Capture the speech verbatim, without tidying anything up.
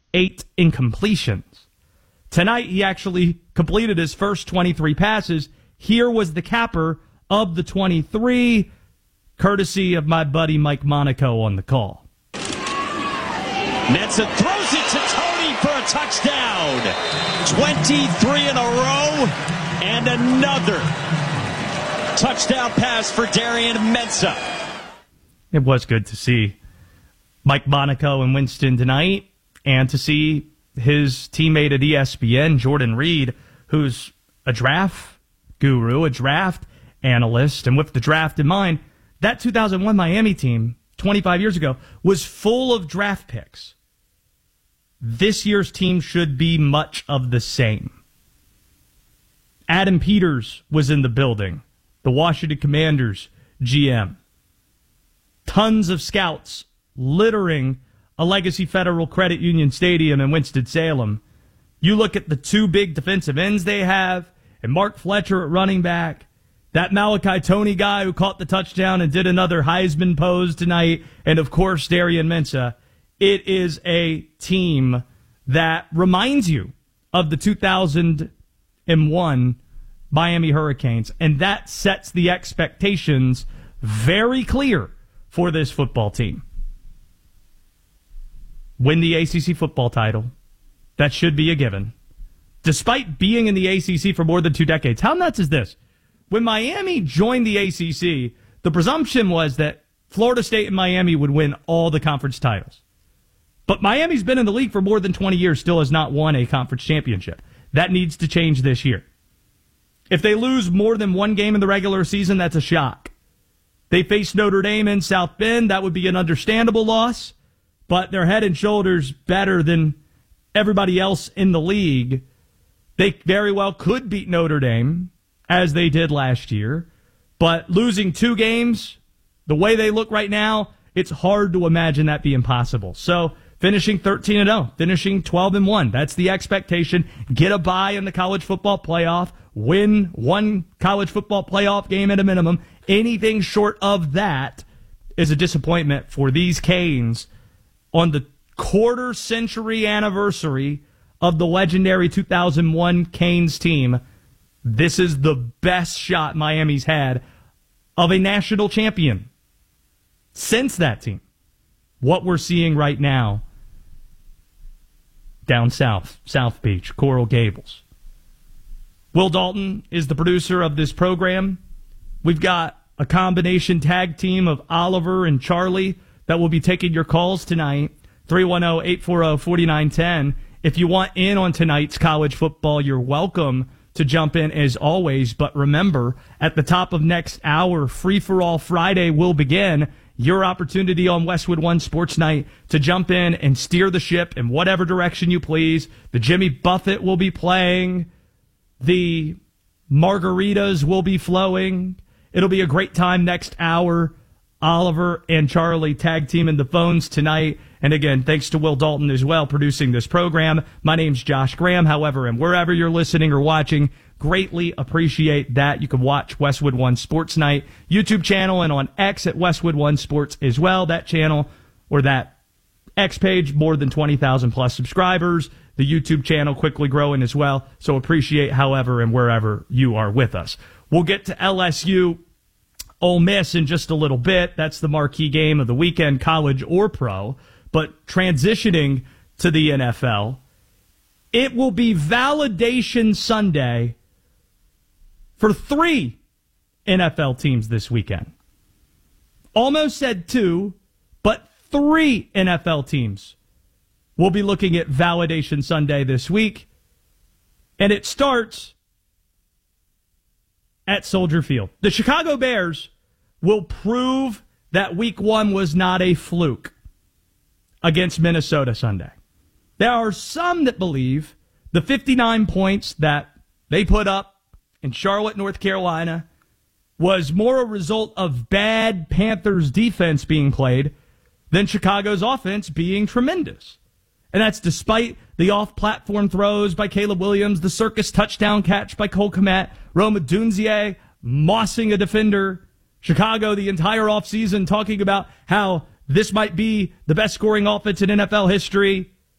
eight incompletions. Tonight, he actually completed his first twenty-three passes. Here was the capper of the twenty-three, courtesy of my buddy Mike Monaco on the call. Mensah throws it to Tony for a touchdown. twenty-three in a row, and another touchdown pass for Darian Mensah. It was good to see Mike Monaco and Winston tonight, and to see his teammate at E S P N, Jordan Reed, who's a draft guru, a draft analyst, and with the draft in mind, that two thousand one Miami team, twenty-five years ago, was full of draft picks. This year's team should be much of the same. Adam Peters was in the building, the Washington Commanders G M. Tons of scouts littering a Legacy Federal Credit Union Stadium in Winston-Salem. You look at the two big defensive ends they have, and Mark Fletcher at running back, that Malachi Tony guy who caught the touchdown and did another Heisman pose tonight, and of course Darian Mensah. It is a team that reminds you of the two thousand one Miami Hurricanes, and that sets the expectations very clear for this football team. Win the A C C football title. That should be a given. Despite being in the A C C for more than two decades. How nuts is this? When Miami joined the A C C, the presumption was that Florida State and Miami would win all the conference titles. But Miami's been in the league for more than twenty years, still has not won a conference championship. That needs to change this year. If they lose more than one game in the regular season, that's a shock. They face Notre Dame in South Bend. That would be an understandable loss. But they're head and shoulders better than everybody else in the league. They very well could beat Notre Dame, as they did last year. But losing two games, the way they look right now, it's hard to imagine that being possible. So finishing thirteen and oh, finishing twelve and one, that's the expectation. Get a bye in the college football playoff. Win one college football playoff game at a minimum. Anything short of that is a disappointment for these Canes on the quarter century anniversary of the legendary two thousand one Canes team. This is the best shot Miami's had of a national champion since that team. What we're seeing right now down south, South Beach, Coral Gables. Will Dalton is the producer of this program. We've got a combination tag team of Oliver and Charlie that will be taking your calls tonight. three one zero, eight four zero, four nine one zero. If you want in on tonight's college football, you're welcome to jump in as always. But remember, at the top of next hour, Free for All Friday will begin. Your opportunity on Westwood One Sports Night to jump in and steer the ship in whatever direction you please. The Jimmy Buffett will be playing. The margaritas will be flowing. It'll be a great time next hour. Oliver and Charlie tag teaming the phones tonight. And again, thanks to Will Dalton as well, producing this program. My name's Josh Graham, however, and wherever you're listening or watching, greatly appreciate that. You can watch Westwood One Sports Night YouTube channel and on X at Westwood One Sports as well. That channel or that X page, more than twenty thousand plus subscribers. The YouTube channel quickly growing as well. So appreciate however and wherever you are with us. We'll get to L S U Ole Miss in just a little bit. That's the marquee game of the weekend, college or pro. But transitioning to the N F L, it will be Validation Sunday for three N F L teams this weekend. Almost said two, but three N F L teams will be looking at Validation Sunday this week. And it starts at Soldier Field. The Chicago Bears will prove that week one was not a fluke against Minnesota Sunday. There are some that believe the fifty-nine points that they put up in Charlotte, North Carolina, was more a result of bad Panthers defense being played than Chicago's offense being tremendous. And that's despite the off-platform throws by Caleb Williams, the circus touchdown catch by Cole Kmet, Rome Odunze mossing a defender. Chicago the entire offseason talking about how this might be the best scoring offense in N F L history.